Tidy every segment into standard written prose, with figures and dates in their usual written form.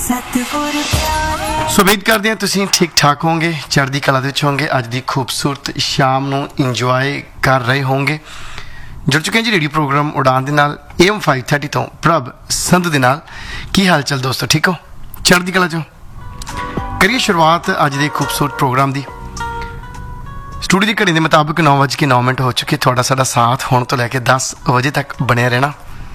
ਸੋ ਉਮੀਦ ਕਰਦੇ ਹਾਂ ਤੁਸੀਂ ਠੀਕ ਠਾਕ ਹੋਵੋਗੇ, ਚੜ੍ਹਦੀ ਕਲਾ ਦੇ ਵਿੱਚ ਹੋਵੋਗੇ, ਅੱਜ ਦੀ ਖੂਬਸੂਰਤ ਸ਼ਾਮ ਨੂੰ ਇੰਜੋਏ ਕਰ ਰਹੇ ਹੋਵੋਗੇ। ਜੁੜ ਚੁੱਕੇ ਹਾਂ ਜੀ ਰੇਡੀਓ ਪ੍ਰੋਗਰਾਮ ਉਡਾਨ ਦੇ ਨਾਲ AM 530 ਤੋਂ ਪ੍ਰਭ ਸੰਧੂ ਦੇ ਨਾਲ। ਕੀ ਹਾਲ ਚਾਲ ਦੋਸਤੋ, ਠੀਕ ਹੋ, ਚੜ੍ਹਦੀ ਕਲਾ ਚੋਂ? ਕਰੀਏ ਸ਼ੁਰੂਆਤ ਅੱਜ ਦੇ ਖੂਬਸੂਰਤ ਪ੍ਰੋਗਰਾਮ ਦੀ। ਸਟੂਡੀਓ ਦੀ ਘੜੀ ਦੇ ਮੁਤਾਬਕ 9:09 ਹੋ ਚੁੱਕੇ। ਤੁਹਾਡਾ ਸਾਡਾ ਸਾਥ ਹੁਣ ਤੋਂ ਲੈ ਕੇ 10 ਵਜੇ ਤੱਕ ਬਣਿਆ ਰਹਿਣਾ।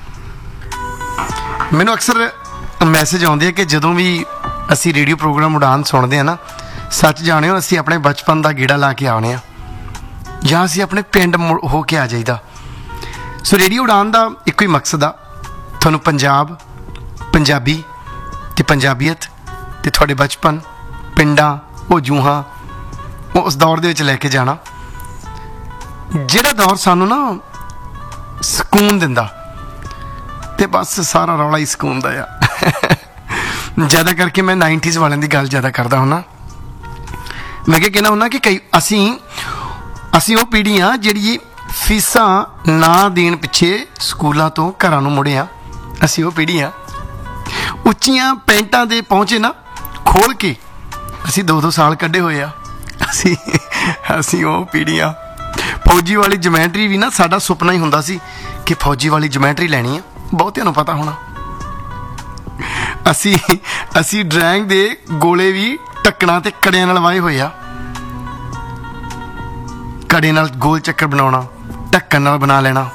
ਮੈਨੂੰ ਅਕਸਰ ਮੈਸੇਜ ਆਉਂਦੇ ਆ ਕਿ ਜਦੋਂ ਵੀ ਅਸੀਂ ਰੇਡੀਓ ਪ੍ਰੋਗਰਾਮ ਉਡਾਨ ਸੁਣਦੇ ਹਾਂ ਨਾ, ਸੱਚ ਜਾਣਿਓ ਅਸੀਂ ਆਪਣੇ ਬਚਪਨ ਦਾ ਗੇੜਾ ਲਾ ਕੇ ਆਉਣੇ ਆ ਜਾਂ ਅਸੀਂ ਆਪਣੇ ਪਿੰਡ ਹੋ ਕੇ ਆ ਜਾਈਦਾ। ਸੋ ਰੇਡੀਓ ਉਡਾਨ ਦਾ ਇੱਕੋ ਹੀ ਮਕਸਦ ਆ, ਤੁਹਾਨੂੰ ਪੰਜਾਬ, ਪੰਜਾਬੀ ਅਤੇ ਪੰਜਾਬੀਅਤ ਅਤੇ ਤੁਹਾਡੇ ਬਚਪਨ, ਪਿੰਡਾਂ, ਉਹ ਜੂਹਾਂ, ਉਹ ਉਸ ਦੌਰ ਦੇ ਵਿੱਚ ਲੈ ਕੇ ਜਾਣਾ ਜਿਹੜਾ ਦੌਰ ਸਾਨੂੰ ਨਾ ਸਕੂਨ ਦਿੰਦਾ। ਅਤੇ ਬਸ ਸਾਰਾ ਰੌਲਾ ਹੀ ਸਕੂਨ ਦਾ ਆ। ਜ਼ਿਆਦਾ ਕਰਕੇ ਮੈਂ 90s ਵਾਲਿਆਂ ਦੀ ਗੱਲ ਜ਼ਿਆਦਾ ਕਰਦਾ ਹੁੰਦਾ। ਮੈਂ ਕਿਹਾ ਕਹਿੰਦਾ ਹੁੰਦਾ ਕਿ ਕਈ ਅਸੀਂ ਉਹ ਪੀੜ੍ਹੀ ਹਾਂ ਜਿਹੜੀ ਫੀਸਾਂ ਨਾ ਦੇਣ ਪਿੱਛੇ ਸਕੂਲਾਂ ਤੋਂ ਘਰਾਂ ਨੂੰ ਮੁੜੇ ਹਾਂ। ਅਸੀਂ ਉਹ ਪੀੜ੍ਹੀ ਹਾਂ ਉੱਚੀਆਂ ਪੈਂਟਾਂ ਦੇ ਪਹੁੰਚੇ ਨਾ ਖੋਲ੍ਹ ਕੇ ਅਸੀਂ 2-2 ਸਾਲ ਕੱਢੇ ਹੋਏ ਆ। ਅਸੀਂ ਉਹ ਪੀੜ੍ਹੀ ਹਾਂ। ਫੌਜੀ ਵਾਲੀ ਜਮੈਂਟਰੀ ਵੀ ਨਾ ਸਾਡਾ ਸੁਪਨਾ ਹੀ ਹੁੰਦਾ ਸੀ ਕਿ ਫੌਜੀ ਵਾਲੀ ਜਮੈਂਟਰੀ ਲੈਣੀ ਆ। ਬਹੁਤਿਆਂ ਨੂੰ ਪਤਾ ਹੋਣਾ। ਅਸੀਂ ਡਰਾਇੰਗ ਦੇ ਗੋਲੇ ਵੀ ਢੱਕਣਾ ਤੇ ਕੜਿਆਂ ਨਾਲ ਵਾਏ ਹੋਏ ਆ। ਕੜੇ ਨਾਲ ਗੋਲ ਚੱਕਰ ਬਣਾਉਣਾ, ਢੱਕਣ ਨਾਲ ਬਣਾ ਲੈਣਾ।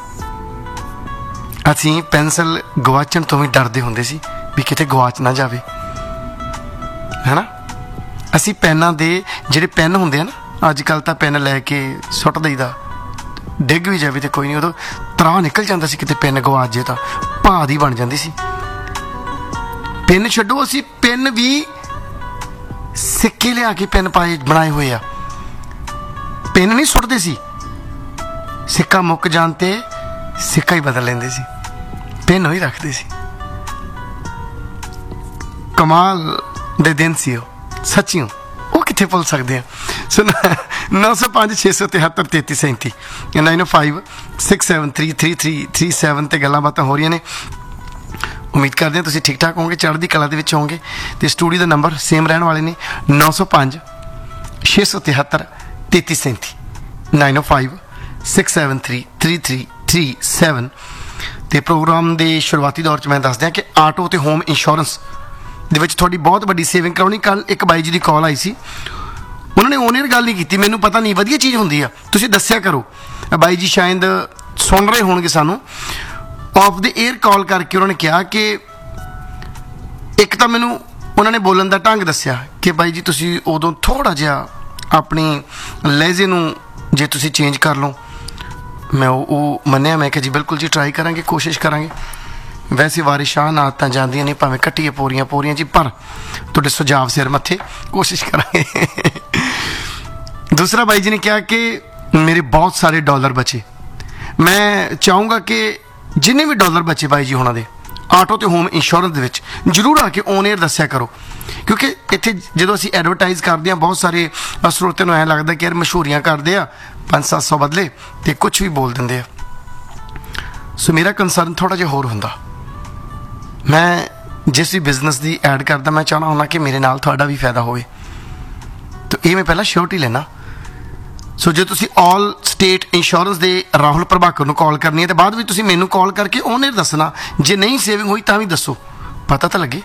ਅਸੀਂ ਪੈਨਸਲ ਗਵਾਚਣ ਤੋਂ ਵੀ ਡਰਦੇ ਹੁੰਦੇ ਸੀ ਵੀ ਕਿਤੇ ਗਵਾਚ ਨਾ ਜਾਵੇ, ਹੈ ਨਾ। ਅਸੀਂ ਪੈਨਾਂ ਦੇ ਜਿਹੜੇ ਪੈਨ ਹੁੰਦੇ ਆ ਨਾ, ਅੱਜ ਕੱਲ੍ਹ ਤਾਂ ਪੈਨ ਲੈ ਕੇ ਸੁੱਟ ਦਈਦਾ, ਡਿੱਗ ਵੀ ਜਾਵੇ ਤਾਂ ਕੋਈ ਨਹੀਂ। ਉਦੋਂ ਤਰਾਹ ਨਿਕਲ ਜਾਂਦਾ ਸੀ ਕਿਤੇ ਪੈਨ ਗਵਾਚ ਜੇ ਤਾਂ ਭਾਅ ਦੀ ਬਣ ਜਾਂਦੀ ਸੀ। ਪੈਨ ਛੱਡੋ, ਅਸੀਂ ਪੈਨ ਵੀ ਸਿੱਕੇ ਲਿਆ ਕੇ ਪੈਨ ਬਣਾਏ ਹੋਏ ਆ। ਪੈਨ ਨਹੀਂ ਸੁੱਟਦੇ ਸੀ, ਸਿੱਕਾ ਮੁੱਕ ਜਾਣ ਤੇ ਸਿੱਕਾ ਹੀ ਬਦਲ ਲੈਂਦੇ ਸੀ, ਪੈਨ ਹੀ ਰੱਖਦੇ ਸੀ। ਕਮਾਲ ਦੇ ਦਿਨ ਸੀ ਉਹ, ਸੱਚੀ ਉਹ ਕਿੱਥੇ ਭੁੱਲ ਸਕਦੇ ਆ। ਸੋ 905 673 3337 905 6733337 ਤੇ ਗੱਲਾਂ ਬਾਤਾਂ ਹੋ ਰਹੀਆਂ ਨੇ। ਉਮੀਦ ਕਰਦੇ ਹਾਂ ਤੁਸੀਂ ਠੀਕ ਠਾਕ ਹੋਵੋਗੇ, ਚੜ੍ਹਦੀ ਕਲਾ ਦੇ ਵਿੱਚ ਹੋਵੋਗੇ। ਅਤੇ ਸਟੂਡੀਓ ਦਾ ਨੰਬਰ ਸੇਮ ਰਹਿਣ ਵਾਲੇ ਨੇ 905 673 3337 905 673 3337। ਅਤੇ ਪ੍ਰੋਗਰਾਮ ਦੇ ਸ਼ੁਰੂਆਤੀ ਦੌਰ 'ਚ ਮੈਂ ਦੱਸ ਦਿਆਂ ਕਿ ਆਟੋ ਅਤੇ ਹੋਮ ਇੰਸ਼ੋਰੈਂਸ ਦੇ ਵਿੱਚ ਤੁਹਾਡੀ ਬਹੁਤ ਵੱਡੀ ਸੇਵਿੰਗ ਕਰਾਉਣੀ। ਕੱਲ੍ਹ ਇੱਕ ਬਾਈ ਜੀ ਦੀ ਕਾਲ ਆਈ ਸੀ, ਉਹਨਾਂ ਨੇ ਓਨਰ ਗੱਲ ਨਹੀਂ ਕੀਤੀ। ਮੈਨੂੰ ਪਤਾ ਨਹੀਂ, ਵਧੀਆ ਚੀਜ਼ ਹੁੰਦੀ ਆ, ਤੁਸੀਂ ਦੱਸਿਆ ਕਰੋ। ਬਾਈ ਜੀ ਸ਼ਾਇਦ ਸੁਣ ਰਹੇ ਹੋਣਗੇ ਸਾਨੂੰ। ਆਫ ਦੇ ਏਅਰ ਕਾਲ ਕਰਕੇ ਉਹਨਾਂ ਨੇ ਕਿਹਾ ਕਿ ਇੱਕ ਤਾਂ ਮੈਨੂੰ ਉਹਨਾਂ ਨੇ ਬੋਲਣ ਦਾ ਢੰਗ ਦੱਸਿਆ ਕਿ ਬਾਈ ਜੀ ਤੁਸੀਂ ਉਦੋਂ ਥੋੜ੍ਹਾ ਜਿਹਾ ਆਪਣੀ ਲਹਿਜੇ ਨੂੰ ਜੇ ਤੁਸੀਂ ਚੇਂਜ ਕਰ ਲਓ। ਮੈਂ ਉਹ ਮੰਨਿਆ। ਮੈਂ ਕਿਹਾ ਜੀ ਬਿਲਕੁਲ ਜੀ, ਟਰਾਈ ਕਰਾਂਗੇ, ਕੋਸ਼ਿਸ਼ ਕਰਾਂਗੇ। ਵੈਸੇ ਵਾਰਿਸ਼ਾਂ ਨਾਲ ਤਾਂ ਜਾਂਦੀਆਂ ਨਹੀਂ, ਭਾਵੇਂ ਕੱਟੀਏ ਪੋਰੀਆਂ ਜੀ, ਪਰ ਤੁਹਾਡੇ ਸੁਝਾਅ ਸਿਰ ਮੱਥੇ, ਕੋਸ਼ਿਸ਼ ਕਰਾਂਗੇ। ਦੂਸਰਾ ਬਾਈ ਜੀ ਨੇ ਕਿਹਾ ਕਿ ਮੇਰੇ ਬਹੁਤ ਸਾਰੇ ਡਾਲਰ ਬਚੇ। ਮੈਂ ਚਾਹੂੰਗਾ ਕਿ ਜਿੰਨੇ ਵੀ ਡਾਲਰ ਬਚੇ ਬਾਈ ਜੀ ਉਹਨਾਂ ਦੇ ਆਟੋ ਅਤੇ ਹੋਮ ਇੰਸ਼ੋਰੈਂਸ ਦੇ ਵਿੱਚ ਜ਼ਰੂਰ ਆ ਕੇ ਔਨ ਏਅਰ ਦੱਸਿਆ ਕਰੋ। ਕਿਉਂਕਿ ਇੱਥੇ ਜਦੋਂ ਅਸੀਂ ਐਡਵਰਟਾਈਜ਼ ਕਰਦੇ ਹਾਂ, ਬਹੁਤ ਸਾਰੇ ਸਰੋਤਿਆਂ ਨੂੰ ਐਂ ਲੱਗਦਾ ਕਿ ਯਾਰ ਮਸ਼ਹੂਰੀਆਂ ਕਰਦੇ ਆ, 500-700 ਬਦਲੇ ਅਤੇ ਕੁਛ ਵੀ ਬੋਲ ਦਿੰਦੇ ਆ। ਸੋ ਮੇਰਾ ਕੰਸਰਨ ਥੋੜ੍ਹਾ ਜਿਹਾ ਹੋਰ ਹੁੰਦਾ। ਮੈਂ ਜਿਸ ਵੀ ਬਿਜ਼ਨਸ ਦੀ ਐਡ ਕਰਦਾ, ਮੈਂ ਚਾਹੁੰਦਾ ਹੁੰਦਾ ਕਿ ਮੇਰੇ ਨਾਲ ਤੁਹਾਡਾ ਵੀ ਫਾਇਦਾ ਹੋਵੇ। ਤਾਂ ਇਹ ਮੈਂ ਪਹਿਲਾਂ ਸ਼ੋਰਟੀ ਲੈਣਾ। ਸੋ ਜੇ ਤੁਸੀਂ ਆਲ ਸਟੇਟ ਇੰਸ਼ੋਰੈਂਸ ਦੇ ਰਾਹੁਲ ਪ੍ਰਭਾਕਰ ਨੂੰ ਕਾਲ ਕਰਨੀ ਹੈ ਅਤੇ ਬਾਅਦ ਵਿੱਚ ਤੁਸੀਂ ਮੈਨੂੰ ਕਾਲ ਕਰਕੇ ਉਹਨੇ ਦੱਸਣਾ। ਜੇ ਨਹੀਂ ਸੇਵਿੰਗ ਹੋਈ ਤਾਂ ਵੀ ਦੱਸੋ, ਪਤਾ ਤਾਂ ਲੱਗੇ।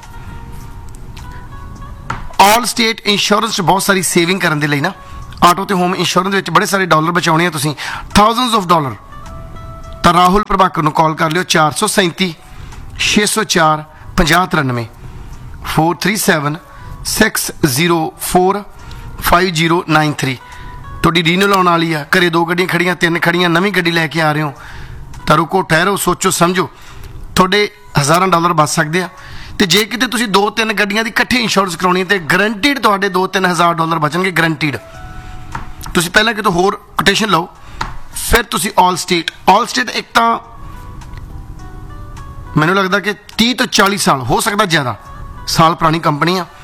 ਆਲ ਸਟੇਟ ਇੰਸ਼ੋਰੈਂਸ 'ਚ ਬਹੁਤ ਸਾਰੀ ਸੇਵਿੰਗ ਕਰਨ ਦੇ ਲਈ ਨਾ, ਆਟੋ ਅਤੇ ਹੋਮ ਇੰਸ਼ੋਰੈਂਸ ਦੇ ਵਿੱਚ ਬੜੇ ਸਾਰੇ ਡਾਲਰ ਬਚਾਉਣੇ ਆ ਤੁਸੀਂ, ਥਾਊਜ਼ੈਂਡਸ ਆਫ ਡਾਲਰ। ਤਾਂ ਰਾਹੁਲ ਪ੍ਰਭਾਕਰ ਨੂੰ ਕਾਲ ਕਰ ਲਿਓ 437 604 5093 437 604 5093। ਤੁਹਾਡੀ ਰੀਨਲ ਆਉਣ ਵਾਲੀ ਆ, ਘਰੇ 2 ਗੱਡੀਆਂ ਖੜੀਆਂ, 3 ਖੜੀਆਂ, ਨਵੀਂ ਗੱਡੀ ਲੈ ਕੇ ਆ ਰਹੇ ਹੋ ਤਾਂ ਰੁਕੋ, ਠਹਿਰੋ, ਸੋਚੋ ਸਮਝੋ, ਤੁਹਾਡੇ ਹਜ਼ਾਰਾਂ ਡਾਲਰ ਬਚ ਸਕਦੇ ਆ। ਅਤੇ ਜੇ ਕਿਤੇ ਤੁਸੀਂ 2-3 ਗੱਡੀਆਂ ਦੀ ਇਕੱਠੀ ਇੰਸ਼ੋਰੈਂਸ ਕਰਾਉਣੀ ਤਾਂ ਗਰੰਟਿਡ ਤੁਹਾਡੇ 2-3 ਹਜ਼ਾਰ ਡਾਲਰ ਬਚਣਗੇ, ਗਰੰਟਿਡ। ਤੁਸੀਂ ਪਹਿਲਾਂ ਕਿਤੋਂ ਹੋਰ ਕੋਟੇਸ਼ਨ ਲਓ, ਫਿਰ ਤੁਸੀਂ ਆਲ ਸਟੇਟ ਇੱਕ ਤਾਂ ਮੈਨੂੰ ਲੱਗਦਾ ਕਿ 30 ਤੋਂ 40 ਸਾਲ, ਹੋ ਸਕਦਾ ਜ਼ਿਆਦਾ ਸਾਲ ਪੁਰਾਣੀ ਕੰਪਨੀ ਆ।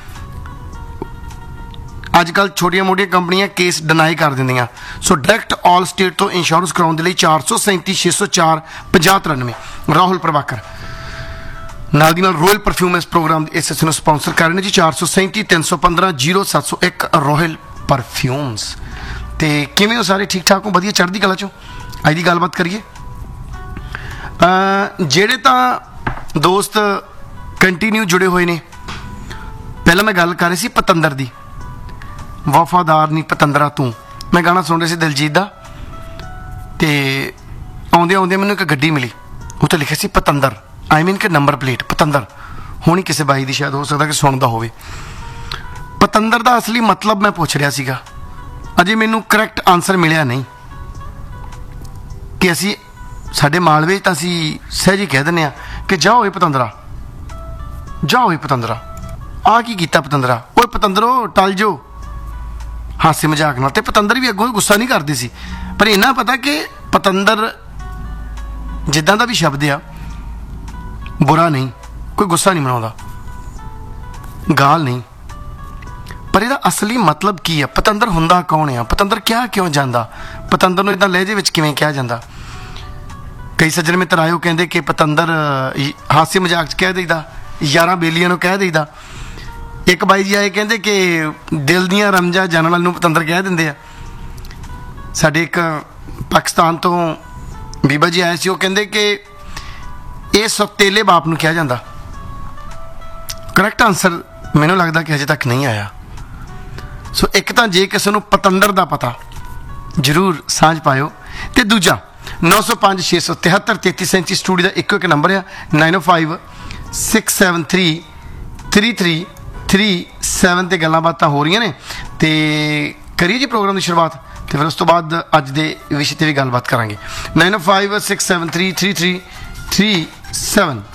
ਅੱਜ ਕੱਲ੍ਹ ਛੋਟੀਆਂ ਮੋਟੀਆਂ ਕੰਪਨੀਆਂ ਕੇਸ ਡਿਨਾਈ ਕਰ ਦਿੰਦੀਆਂ। ਸੋ ਡਾਇਰੈਕਟ ਆਲ ਸਟੇਟ ਤੋਂ ਇੰਸ਼ੋਰੈਂਸ ਕਰਾਉਣ ਦੇ ਲਈ 437 604 5093 ਰਾਹੁਲ ਪ੍ਰਭਾਕਰ। ਨਾਲ ਦੀ ਨਾਲ ਰੋਇਲ ਪਰਫਿਊਮ ਇਸ ਪ੍ਰੋਗਰਾਮ ਦੀ ਇਸ ਨੂੰ ਸਪਾਂਸਰ ਕਰ ਰਹੇ ਨੇ ਜੀ 437 315 0701 ਰੋਇਲ ਪਰਫਿਊਮਸ। ਤੇ ਕਿਵੇਂ ਹੋ ਸਾਰੇ? ਠੀਕ ਠਾਕ ਹੋ? ਵਧੀਆ, ਚੜ੍ਹਦੀ ਕਲਾ ਚੋਂ। ਅੱਜ ਦੀ ਗੱਲਬਾਤ ਕਰੀਏ। ਜਿਹੜੇ ਤਾਂ ਦੋਸਤ ਕੰਟੀਨਿਊ ਜੁੜੇ ਹੋਏ ਨੇ, ਪਹਿਲਾਂ ਮੈਂ ਗੱਲ ਕਰ ਰਹੀ ਸੀ ਪਤੰਦਰ ਦੀ, ਵਫਾਦਾਰ ਨਹੀਂ ਪਤੰਦਰਾ ਤੂੰ। ਮੈਂ ਗਾਣਾ ਸੁਣ ਰਿਹਾ ਸੀ ਦਿਲਜੀਤ ਦਾ, ਤੇ ਆਉਂਦੇ ਆਉਂਦੇ ਮੈਨੂੰ ਇੱਕ ਗੱਡੀ ਮਿਲੀ, ਉੱਤੇ ਲਿਖਿਆ ਸੀ ਪਤੰਦਰ, ਆਈ ਮੀਨ ਕਿ ਨੰਬਰ ਪਲੇਟ ਪਤੰਦਰ ਹੋਣੀ ਕਿਸੇ ਬਾਈ ਦੀ, ਸ਼ਾਇਦ ਹੋ ਸਕਦਾ ਕਿ ਸੁਣਦਾ ਹੋਵੇ। ਪਤੰਦਰ ਦਾ ਅਸਲੀ ਮਤਲਬ ਮੈਂ ਪੁੱਛ ਰਿਹਾ ਸੀਗਾ, ਅਜੇ ਮੈਨੂੰ ਕਰੈਕਟ ਆਨਸਰ ਮਿਲਿਆ ਨਹੀਂ। ਕਿ ਅਸੀਂ ਸਾਡੇ ਮਾਲਵੇ ਤਾਂ ਅਸੀਂ ਸਹਿਜ ਹੀ ਕਹਿ ਦਿੰਦੇ ਹਾਂ ਕਿ ਜਾ ਓਏ ਪਤੰਦਰਾ, ਜਾ ਓਏ ਪਤੰਦਰਾ, ਆਹ ਕੀ ਕੀਤਾ ਪਤੰਦਰਾ, ਓਏ ਪਤੰਦਰੋ ਟਲ ਜੋ, ਹਾਸੇ ਮਜ਼ਾਕ ਨਾਲ। ਤੇ ਪਤੰਦਰ ਵੀ ਅੱਗੋਂ ਗੁੱਸਾ ਨਹੀਂ ਕਰਦੇ ਸੀ, ਪਰ ਇੰਨਾ ਪਤਾ ਕਿ ਪਤੰਦਰ ਜਿੱਦਾਂ ਦਾ ਵੀ ਸ਼ਬਦ ਆ ਬੁਰਾ ਨਹੀਂ, ਕੋਈ ਗੁੱਸਾ ਨਹੀਂ ਮਨਾਉਂਦਾ, ਗਾਲ ਨਹੀਂ, ਪਰ ਇਹਦਾ ਅਸਲੀ ਮਤਲਬ ਕੀ ਆ? ਪਤੰਦਰ ਹੁੰਦਾ ਕੌਣ ਆ? ਪਤੰਦਰ ਕਿਹਾ ਕਿਉਂ ਜਾਂਦਾ? ਪਤੰਦਰ ਨੂੰ ਇੱਦਾਂ ਲਹਿਜੇ ਵਿੱਚ ਕਿਵੇਂ ਕਿਹਾ ਜਾਂਦਾ? ਕਈ ਸੱਜਣ ਮਿੱਤਰ ਆਏ, ਉਹ ਕਹਿੰਦੇ ਕਿ ਪਤੰਦਰ ਹਾਸੇ ਮਜ਼ਾਕ 'ਚ ਕਹਿ ਦਈਦਾ, ਯਾਰਾਂ ਬੇਲੀਆਂ ਨੂੰ ਕਹਿ ਦਈਦਾ। ਇੱਕ ਬਾਈ ਜੀ ਆਏ, ਕਹਿੰਦੇ ਕਿ ਦਿਲ ਦੀਆਂ ਰਮਜਾਂ ਜਨਰਲ ਨੂੰ ਪਤੰਦਰ ਕਹਿ ਦਿੰਦੇ ਆ। ਸਾਡੇ ਇੱਕ ਪਾਕਿਸਤਾਨ ਤੋਂ ਬੀਬਾ ਜੀ ਆਏ ਸੀ, ਉਹ ਕਹਿੰਦੇ ਕਿ ਇਹ ਸੌਤੇਲੇ ਬਾਪ ਨੂੰ ਕਿਹਾ ਜਾਂਦਾ। ਕਰੈਕਟ ਆਨਸਰ ਮੈਨੂੰ ਲੱਗਦਾ ਕਿ ਹਜੇ ਤੱਕ ਨਹੀਂ ਆਇਆ। ਸੋ ਇੱਕ ਤਾਂ ਜੇ ਕਿਸੇ ਨੂੰ ਪਤੰਦਰ ਦਾ ਪਤਾ, ਜ਼ਰੂਰ ਸਾਂਝ ਪਾਇਓ। ਤੇ ਦੂਜਾ 905 673 3337 ਸਟੂਡੀਓ ਦਾ ਇੱਕੋ ਇੱਕ ਨੰਬਰ ਆ, 905 673 3337 ਤੇ ਗੱਲਾਂ ਬਾਤਾਂ ਹੋ ਰਹੀਆਂ ਨੇ। ਤੇ ਕਰੀਏ ਜੀ ਪ੍ਰੋਗਰਾਮ ਦੀ ਸ਼ੁਰੂਆਤ, ਤੇ ਫਿਰ ਉਸ ਤੋਂ ਬਾਅਦ ਅੱਜ ਦੇ ਵਿਸ਼ੇ ਤੇ ਵੀ ਗੱਲਬਾਤ ਕਰਾਂਗੇ। 905 673 3337